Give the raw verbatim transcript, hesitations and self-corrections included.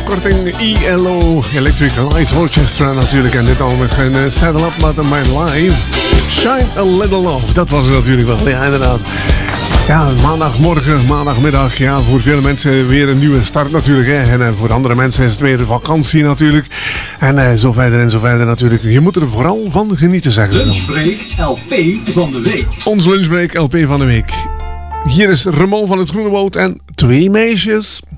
afkorting E L O, Electric Light Orchestra natuurlijk. En dit al met geen uh, Saddle Up Not My Life. Shine a Little Love, dat was het natuurlijk wel. Ja, inderdaad. Ja, maandagmorgen, maandagmiddag. Ja, voor veel mensen weer een nieuwe start natuurlijk. Hè. En uh, voor andere mensen is het weer vakantie natuurlijk. En uh, zo verder en zo verder natuurlijk. Je moet er vooral van genieten, zeggen ze. Lunchbreak L P van de week. Ons Lunchbreak L P van de week. Hier is Ramon van het Groene Woud en Twee Meisjes.